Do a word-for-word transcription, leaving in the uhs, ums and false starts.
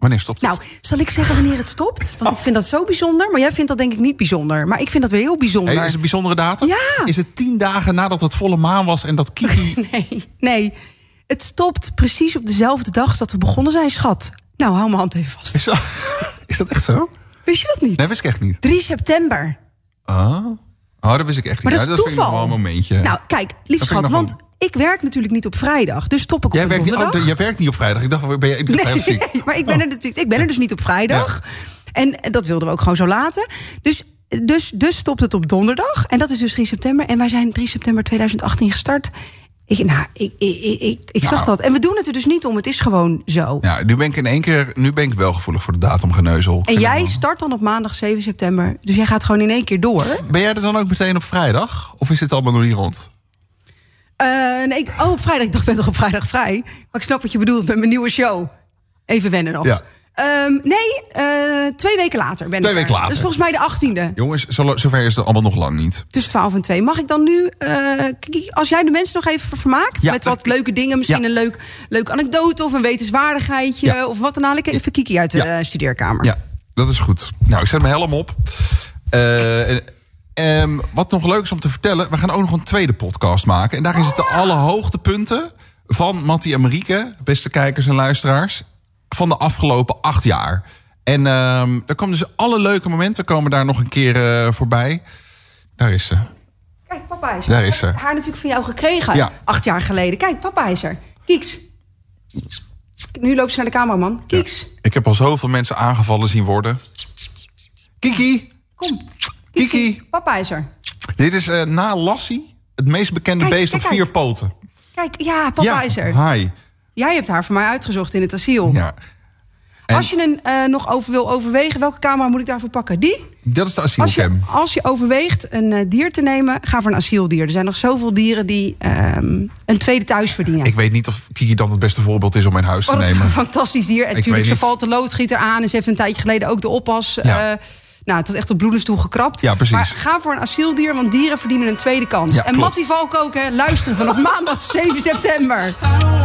Wanneer stopt het? Nou, zal ik zeggen wanneer het stopt? Want oh. ik vind dat zo bijzonder. Maar jij vindt dat denk ik niet bijzonder. Maar ik vind dat weer heel bijzonder. Hey, is het een bijzondere datum? Ja. Is het tien dagen nadat het volle maan was en dat Kiki... nee, nee. Het stopt precies op dezelfde dag dat we begonnen zijn, schat. Nou, hou mijn hand even vast. Is dat, is dat echt zo? Wist je dat niet? Nee, wist ik echt niet. drie september. Oh, oh dat wist ik echt niet. Maar dat is ja, dat toeval. vind ik nog wel een momentje. Nou, kijk, lief schat, want... Een... Ik werk natuurlijk niet op vrijdag, dus stop ik op jij een werkt donderdag. niet, oh, jij werkt niet op vrijdag. Ik dacht, ben je iedere nee, vrijdag ziek? Nee, maar ik ben, oh. er natuurlijk, ik ben er dus niet op vrijdag. Ja. En dat wilden we ook gewoon zo laten. Dus, dus, dus stopt het op donderdag. En dat is dus drie september. En wij zijn drie september tweeduizend achttien gestart. Ik, nou, ik, ik, ik, ik, ik nou, zag dat. En we doen het er dus niet om. Het is gewoon zo. Ja, nu ben ik in één keer, nu ben ik wel gevoelig voor de datumgeneuzel. En jij start dan op maandag zeven september. Dus jij gaat gewoon in één keer door. Ben jij er dan ook meteen op vrijdag? Of is dit allemaal nog niet rond? Uh, nee, ik, oh, op vrijdag. Ik dacht, ik ben toch op vrijdag vrij? Maar ik snap wat je bedoelt met mijn nieuwe show. Even wennen nog. Ja. Um, nee, uh, twee weken later ben twee ik weken later. Dat is volgens mij de achttiende. Jongens, zover is het allemaal nog lang niet. Tussen twaalf en twee. Mag ik dan nu, uh, als jij de mensen nog even vermaakt... Ja, met wat dat... leuke dingen, misschien ja. een leuk, leuke anekdote... of een wetenswaardigheidje, ja. of wat dan haal ik even Kiki uit de ja. studeerkamer. Ja, dat is goed. Nou, ik zet mijn helm op. Uh, en, um, wat nog leuk is om te vertellen... we gaan ook nog een tweede podcast maken. En daarin oh, zitten ja. alle hoogtepunten van Mattie en Marieke... beste kijkers en luisteraars... van de afgelopen acht jaar. En um, er komen dus alle leuke momenten... komen daar nog een keer uh, voorbij. Daar is ze. Kijk, papa is er. Daar is ze. Ik heb haar natuurlijk van jou gekregen. Ja. Acht jaar geleden. Kijk, papa is er. Kieks. Nu loopt ze naar de cameraman. Kieks. Ja. Ik heb al zoveel mensen aangevallen zien worden. Kiki. Kom. Kiki. Kiki. Papa is er. Dit is uh, na Lassie het meest bekende kijk, beest kijk, op vier kijk. poten. Kijk, ja, papa ja, is er. Hi. Jij hebt haar voor mij uitgezocht in het asiel. Ja. En als je een uh, nog over wil overwegen, welke camera moet ik daarvoor pakken? Die? Dat is de asielcam. Als je, als je overweegt een uh, dier te nemen, ga voor een asieldier. Er zijn nog zoveel dieren die um, een tweede thuis verdienen. Ik weet niet of Kiki dan het beste voorbeeld is om in huis te oh, nemen. Een fantastisch dier. En natuurlijk, ze valt de loodgieter aan. En ze heeft een tijdje geleden ook de oppas... Ja. Uh, Nou, het was echt op bloedenstoel gekrapt. Ja, precies. Maar ga voor een asieldier, want dieren verdienen een tweede kans. Ja, en Mattie Valk ook, hè. Luisteren vanaf maandag zeven september.